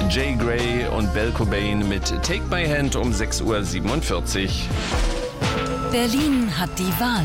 Jay Gray und Belle Cobain mit Take My Hand um 6:47 Uhr. Berlin hat die Wahl.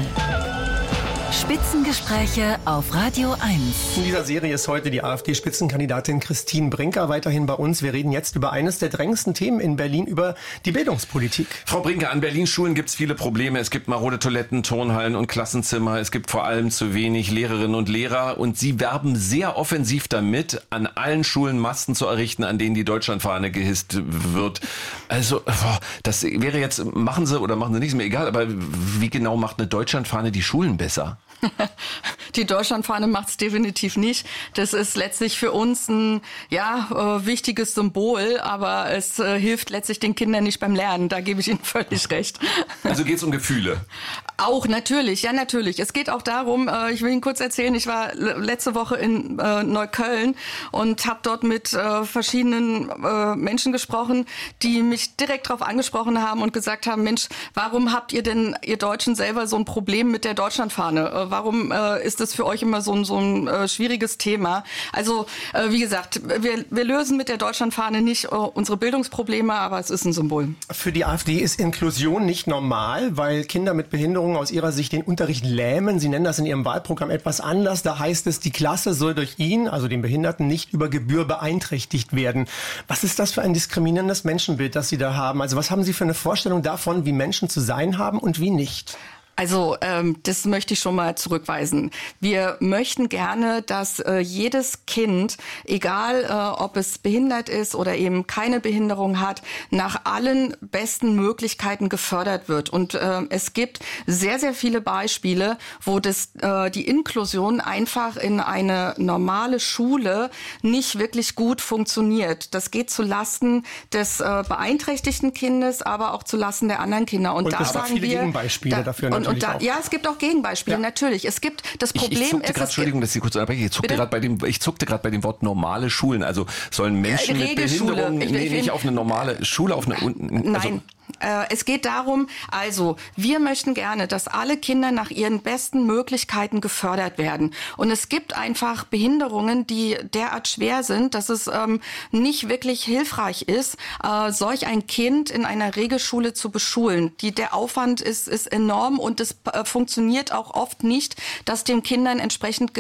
Spitzengespräche auf Radio 1. In dieser Serie ist heute die AfD-Spitzenkandidatin Christine Brinker weiterhin bei uns. Wir reden jetzt über eines der drängendsten Themen in Berlin, über die Bildungspolitik. Frau Brinker, an Berlins Schulen gibt es viele Probleme. Es gibt marode Toiletten, Turnhallen und Klassenzimmer. Es gibt vor allem zu wenig Lehrerinnen und Lehrer. Und Sie werben sehr offensiv damit, an allen Schulen Masten zu errichten, an denen die Deutschlandfahne gehisst wird. Also, das wäre jetzt, machen Sie oder machen Sie nicht, ist mir egal. Aber wie genau macht eine Deutschlandfahne die Schulen besser? Die Deutschlandfahne macht es definitiv nicht. Das ist letztlich für uns ein wichtiges Symbol, aber es hilft letztlich den Kindern nicht beim Lernen. Da gebe ich Ihnen völlig recht. Also geht es um Gefühle? Auch natürlich, ja natürlich. Es geht auch darum, ich will Ihnen kurz erzählen, ich war letzte Woche in Neukölln und habe dort mit verschiedenen Menschen gesprochen, die mich direkt darauf angesprochen haben und gesagt haben, Mensch, warum habt ihr denn, ihr Deutschen, selber so ein Problem mit der Deutschlandfahne? Warum ist das für euch immer so ein schwieriges Thema? Also wie gesagt, wir lösen mit der Deutschlandfahne nicht unsere Bildungsprobleme, aber es ist ein Symbol. Für die AfD ist Inklusion nicht normal, weil Kinder mit Behinderungen aus ihrer Sicht den Unterricht lähmen. Sie nennen das in ihrem Wahlprogramm etwas anders. Da heißt es, die Klasse soll durch ihn, also den Behinderten, nicht über Gebühr beeinträchtigt werden. Was ist das für ein diskriminierendes Menschenbild, das Sie da haben? Also was haben Sie für eine Vorstellung davon, wie Menschen zu sein haben und wie nicht? Also das möchte ich schon mal zurückweisen. Wir möchten gerne, dass jedes Kind, egal ob es behindert ist oder eben keine Behinderung hat, nach allen besten Möglichkeiten gefördert wird. Und es gibt sehr, sehr viele Beispiele, wo die Inklusion einfach in eine normale Schule nicht wirklich gut funktioniert. Das geht zu Lasten des beeinträchtigten Kindes, aber auch zu Lasten der anderen Kinder. Und da sagen viele Gegenbeispiele dafür natürlich. Ja, es gibt auch Gegenbeispiele, natürlich. Es gibt das Problem. Entschuldigung, dass Sie kurz unterbrechen. Ich zuckte gerade bei dem Wort normale Schulen. Also sollen Menschen mit Behinderungen nicht auf eine normale Schule, auf eine Nein. Es geht darum, also wir möchten gerne, dass alle Kinder nach ihren besten Möglichkeiten gefördert werden. Und es gibt einfach Behinderungen, die derart schwer sind, dass es nicht wirklich hilfreich ist, solch ein Kind in einer Regelschule zu beschulen. Der Aufwand ist enorm und es funktioniert auch oft nicht, dass den Kindern entsprechend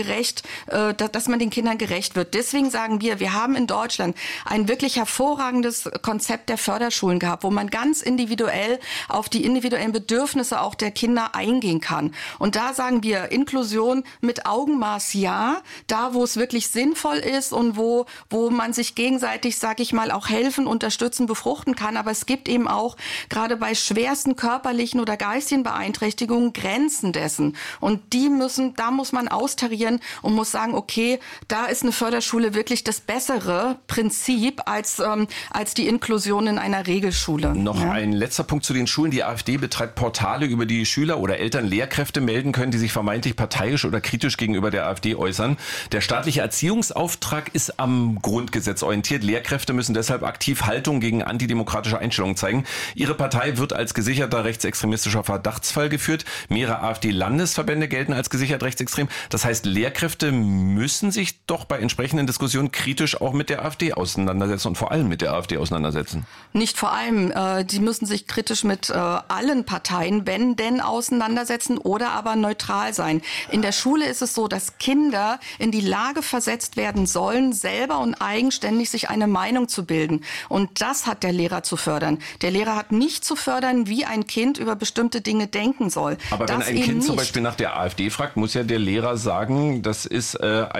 dass man den Kindern gerecht wird. Deswegen sagen wir haben in Deutschland ein wirklich hervorragendes Konzept der Förderschulen gehabt, wo man ganz individuell auf die individuellen Bedürfnisse auch der Kinder eingehen kann. Und da sagen wir Inklusion mit Augenmaß ja, da wo es wirklich sinnvoll ist und wo man sich gegenseitig, sag ich mal, auch helfen, unterstützen, befruchten kann. Aber es gibt eben auch gerade bei schwersten körperlichen oder geistigen Beeinträchtigungen Grenzen dessen. Und da muss man austarieren und muss sagen, okay, da ist eine Förderschule wirklich das bessere Prinzip als die Inklusion in einer Regelschule. Noch ein letzter Punkt zu den Schulen. Die AfD betreibt Portale, über die Schüler oder Eltern Lehrkräfte melden können, die sich vermeintlich parteiisch oder kritisch gegenüber der AfD äußern. Der staatliche Erziehungsauftrag ist am Grundgesetz orientiert. Lehrkräfte müssen deshalb aktiv Haltung gegen antidemokratische Einstellungen zeigen. Ihre Partei wird als gesicherter rechtsextremistischer Verdachtsfall geführt. Mehrere AfD-Landesverbände gelten als gesichert rechtsextrem. Das heißt, Lehrkräfte müssen sich doch bei entsprechenden Diskussionen kritisch auch mit der AfD auseinandersetzen und vor allem mit der AfD auseinandersetzen. Nicht vor allem. Die müssen sich kritisch mit allen Parteien, wenn denn, auseinandersetzen oder aber neutral sein. In der Schule ist es so, dass Kinder in die Lage versetzt werden sollen, selber und eigenständig sich eine Meinung zu bilden. Und das hat der Lehrer zu fördern. Der Lehrer hat nicht zu fördern, wie ein Kind über bestimmte Dinge denken soll. Aber wenn ein Kind zum Beispiel nach der AfD fragt, muss ja der Lehrer sagen, das ist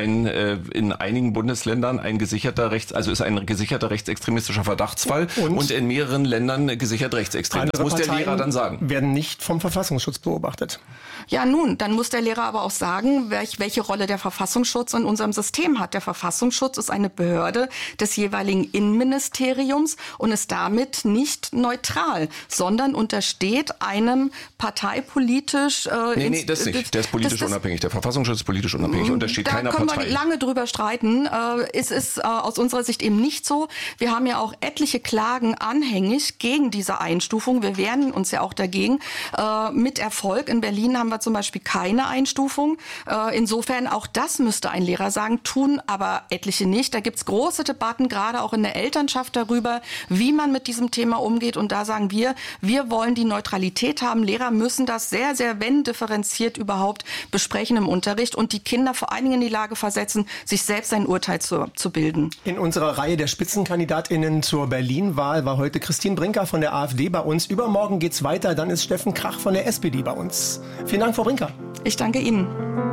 in einigen Bundesländern ein gesicherter rechtsextremistischer Verdachtsfall und in mehreren Ländern gesichert rechtsextrem. Das muss der Lehrer dann sagen. Werden nicht vom Verfassungsschutz beobachtet. Ja, nun, dann muss der Lehrer aber auch sagen, welche Rolle der Verfassungsschutz in unserem System hat. Der Verfassungsschutz ist eine Behörde des jeweiligen Innenministeriums und ist damit nicht neutral, sondern untersteht einem parteipolitisch... Nee, das nicht. Der ist politisch unabhängig. Der Verfassungsschutz ist politisch unabhängig, untersteht keiner Partei. Da können wir lange drüber streiten. Es ist aus unserer Sicht eben nicht so. Wir haben ja auch etliche Klagen anhängig gegen diese diese Einstufung. Wir wehren uns ja auch dagegen. Mit Erfolg. In Berlin haben wir zum Beispiel keine Einstufung. Insofern auch das müsste ein Lehrer sagen, tun aber etliche nicht. Da gibt's große Debatten, gerade auch in der Elternschaft darüber, wie man mit diesem Thema umgeht. Und da sagen wir wollen die Neutralität haben. Lehrer müssen das sehr, sehr, wenn differenziert überhaupt, besprechen im Unterricht und die Kinder vor allen Dingen in die Lage versetzen, sich selbst ein Urteil zu bilden. In unserer Reihe der SpitzenkandidatInnen zur Berlin-Wahl war heute Christine Brinker von der AfD bei uns. Übermorgen geht's weiter, dann ist Steffen Krach von der SPD bei uns. Vielen Dank, Frau Brinker. Ich danke Ihnen.